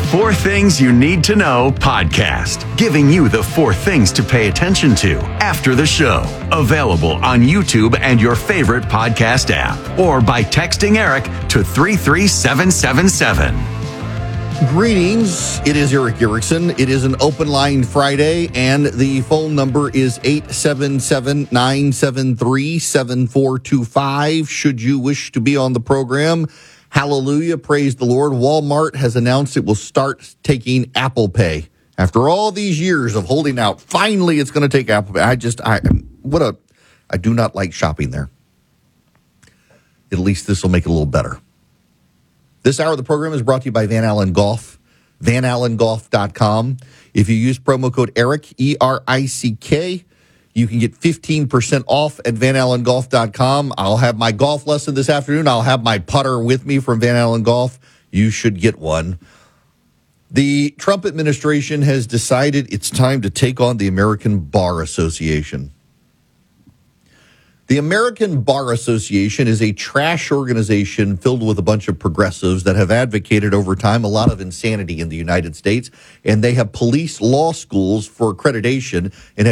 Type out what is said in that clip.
Four Things You Need to Know podcast, giving you the four things to pay attention to after the show. Available on YouTube and your favorite podcast app, or by texting Eric to 33777. Greetings. It is Eric Erickson. It is an open line Friday, and the phone number is 877-973-7425. Should you wish to be on the program, hallelujah, praise the Lord. Walmart has announced it will start taking Apple Pay. After all these years of holding out, finally it's going to take Apple Pay. I do not like shopping there. At least this will make it a little better. This hour of the program is brought to you by Van Allen Golf, vanallengolf.com. If you use promo code ERIC, E-R-I-C-K, you can get 15% off at vanallengolf.com. I'll have my golf lesson this afternoon. I'll have my putter with me from Van Allen Golf. You should get one. The Trump administration has decided it's time to take on the American Bar Association. The American Bar Association is a trash organization filled with a bunch of progressives that have advocated over time a lot of insanity in the United States, and they have policed law schools for accreditation and